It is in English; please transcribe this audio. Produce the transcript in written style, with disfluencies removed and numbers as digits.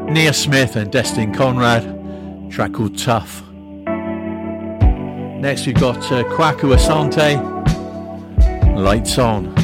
Nia Smith and Destin Conrad, track called Tough. Next we've got Kwaku Asante, Lights On.